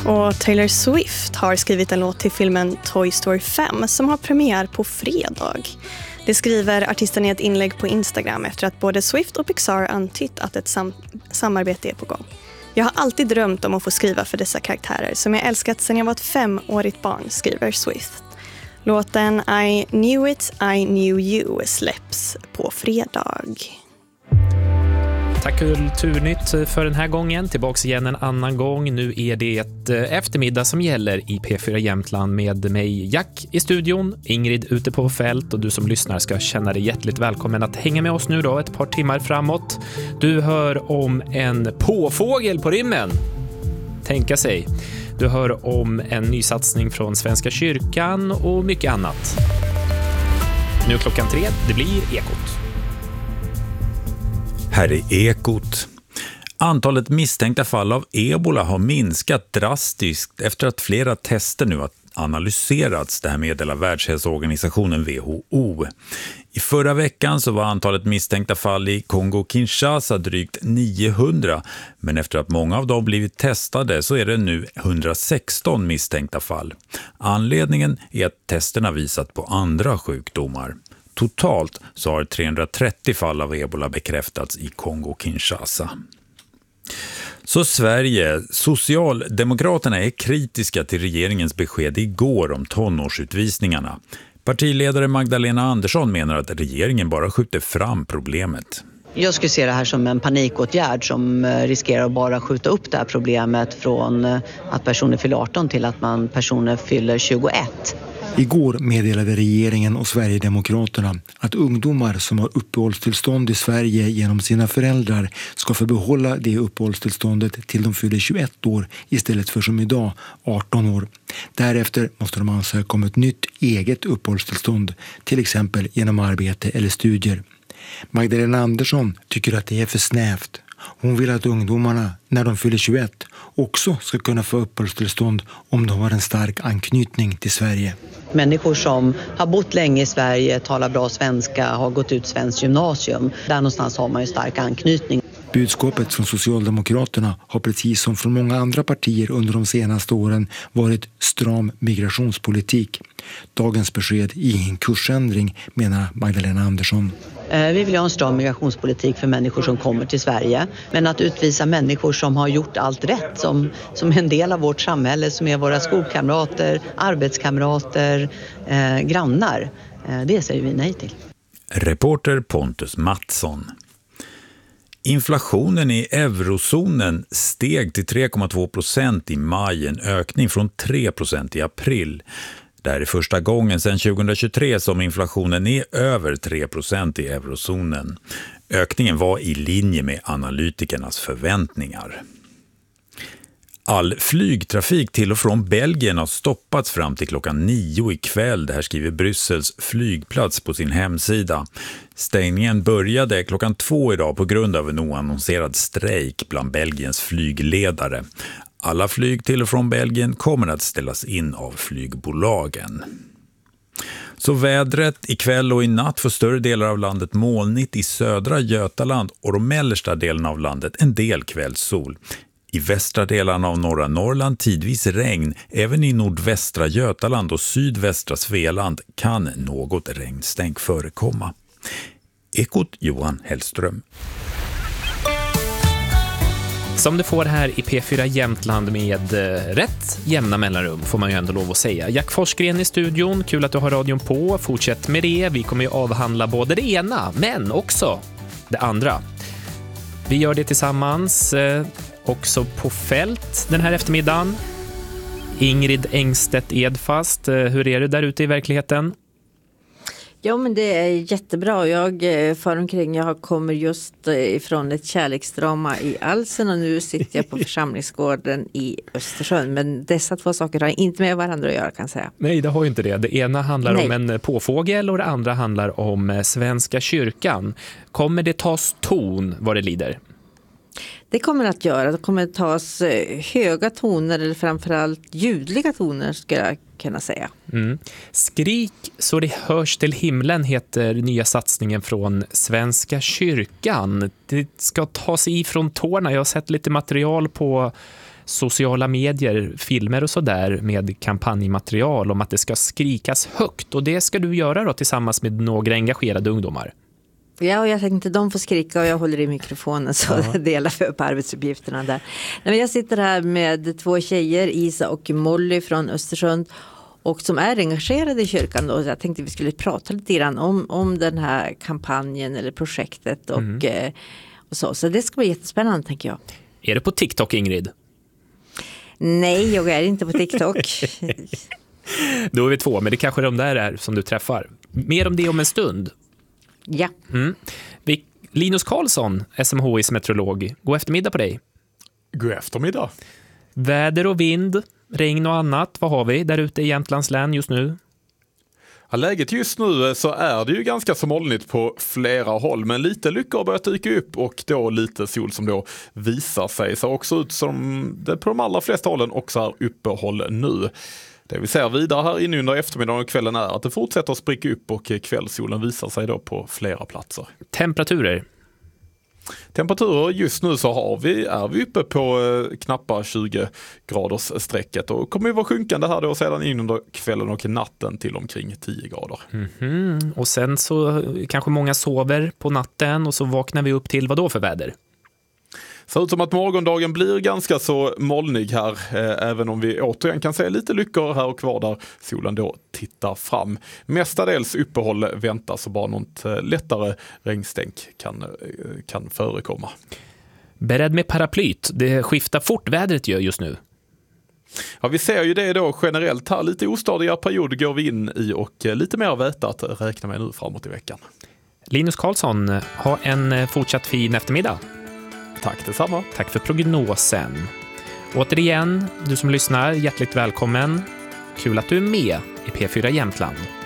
Och Taylor Swift har skrivit en låt till filmen Toy Story 5 som har premiär på fredag. Det skriver artisten i ett inlägg på Instagram efter att både Swift och Pixar antytt att ett samarbete är på gång. Jag har alltid drömt om att få skriva för dessa karaktärer som jag älskat sedan jag var ett 5-årigt barn, skriver Swift. Låten I Knew It, I Knew You släpps på fredag. Tack Kulturnytt för den här gången. Tillbaks igen en annan gång. Nu är det eftermiddag som gäller i P4 Jämtland med mig Jack i studion, Ingrid ute på fält, och du som lyssnar ska känna dig hjärtligt välkommen att hänga med oss nu då ett par timmar framåt. Du hör om en påfågel på rymmen. Tänka sig. Du hör om en ny satsning från Svenska kyrkan och mycket annat. Nu klockan 3, det blir Ekot. Här är Ekot. Antalet misstänkta fall av ebola har minskat drastiskt efter att flera tester nu har analyserats. Det här meddelar Världshälsoorganisationen WHO. I förra veckan så var antalet misstänkta fall i Kongo-Kinshasa drygt 900. Men efter att många av dem blivit testade så är det nu 116 misstänkta fall. Anledningen är att testerna visat på andra sjukdomar. Totalt så har 330 fall av ebola bekräftats i Kongo-Kinshasa. Så Sverige, Socialdemokraterna är kritiska till regeringens besked igår om tonårsutvisningarna. Partiledare Magdalena Andersson menar att regeringen bara skjuter fram problemet. Jag skulle se det här som en panikåtgärd som riskerar att bara skjuta upp det här problemet från att personer fyller 18 till att personer fyller 21. Igår meddelade regeringen och Sverigedemokraterna att ungdomar som har uppehållstillstånd i Sverige genom sina föräldrar ska få behålla det uppehållstillståndet till de fyller 21 år istället för som idag 18 år. Därefter måste de ansöka om ett nytt eget uppehållstillstånd, till exempel genom arbete eller studier. Magdalena Andersson tycker att det är för snävt. Hon vill att ungdomarna, när de fyller 21, också ska kunna få uppehållstillstånd om de har en stark anknytning till Sverige. Människor som har bott länge i Sverige, talar bra svenska, har gått ut svenskt gymnasium. Där någonstans har man ju stark anknytning. Budskapet från Socialdemokraterna har precis som från många andra partier under de senaste åren varit stram migrationspolitik. Dagens besked är en kursändring, menar Magdalena Andersson. Vi vill ha en stram migrationspolitik för människor som kommer till Sverige. Men att utvisa människor som har gjort allt rätt, som är en del av vårt samhälle, som är våra skolkamrater, arbetskamrater, grannar, det säger vi nej till. Reporter Pontus Mattsson. Inflationen i eurozonen steg till 3,2% i maj, en ökning från 3% i april. Det här är första gången sedan 2023 som inflationen är över 3% i eurozonen. Ökningen var i linje med analytikernas förväntningar. All flygtrafik till och från Belgien har stoppats fram till klockan 9 ikväll. Det här skriver Bryssels flygplats på sin hemsida. Stängningen började klockan 2 idag på grund av en oannonserad strejk bland Belgiens flygledare. Alla flyg till och från Belgien kommer att ställas in av flygbolagen. Så vädret ikväll och i natt för större delar av landet molnigt i södra Götaland och de mellersta delarna av landet en del kvällssol. I västra delarna av norra Norrland tidvis regn, även i nordvästra Götaland och sydvästra Svealand kan något regnstänk förekomma. Ekot Johan Hellström. Som det får här i P4 Jämtland med rätt jämna mellanrum får man ju ändå lov att säga. Jack Forsgren i studion, kul att du har radion på. Fortsätt med det, vi kommer ju avhandla både det ena men också det andra. Vi gör det tillsammans också på fält den här eftermiddagen. Ingrid Engstedt Edfast, hur är det där ute i verkligheten? Ja, men det är jättebra. Jag far omkring, jag kommer just ifrån ett kärleksdrama i Alsen och nu sitter jag på församlingsgården i Östersund. Men dessa två saker har inte med varandra att göra, kan jag säga. Nej, det har ju inte det. Det ena handlar om en påfågel och det andra handlar om Svenska kyrkan. Kommer det tas ton vad det lider? Det kommer att göra. Det kommer att tas höga toner eller framförallt ljudliga toner ska jag kunna säga. Skrik så det hörs till himlen heter nya satsningen från Svenska kyrkan. Det ska ta sig ifrån tårna. Jag har sett lite material på sociala medier, filmer och sådär med kampanjmaterial om att det ska skrikas högt. Och det ska du göra då tillsammans med några engagerade ungdomar. Ja, och jag tänkte de får skrika och jag håller i mikrofonen så delar vi upp arbetsuppgifterna där. Nej, men jag sitter här med 2 tjejer, Isa och Molly från Östersund, och som är engagerade i kyrkan då. Jag tänkte vi skulle prata lite grann om den här kampanjen eller projektet och så. Så det ska bli jättespännande, tänker jag. Är du på TikTok, Ingrid? Nej, jag är inte på TikTok. Då är vi 2, men det kanske de där är som du träffar. Mer om det om en stund. Ja. Linus Karlsson, SMHIs meteorolog. God eftermiddag på dig. God eftermiddag. Väder och vind, regn och annat. Vad har vi där ute i Jämtlands län just nu? Ja, läget just nu så är det ju ganska så molnigt på flera håll, men lite lyckor har börjat dyka upp och då lite sol som då visar sig. Så också ut som det på de allra flesta hållen också är uppehåll nu. Det vi ser vidare här inne under eftermiddagen och kvällen är att det fortsätter att spricka upp och kvällssolen visar sig då på flera platser. Temperaturer just nu så är vi uppe på knappa 20 graders strecket och kommer ju vara sjunkande här då sedan in under kvällen och natten till omkring 10 grader. Och sen så kanske många sover på natten och så vaknar vi upp till vad då för väder? Ser ut som att morgondagen blir ganska så molnig här, även om vi återigen kan se lite lyckor här och kvar där solen då tittar fram. Mestadels uppehåll väntas och bara något lättare regnstänk kan förekomma. Beredd med paraplyt, det skiftar fort vädret gör just nu. Ja, vi ser ju det då generellt här, lite ostadiga perioder går vi in i och lite mer väta att räkna med nu framåt i veckan. Linus Karlsson, ha en fortsatt fin eftermiddag. Tack detsamma. Tack för prognosen. Återigen, du som lyssnar, hjärtligt välkommen. Kul att du är med i P4 Jämtland.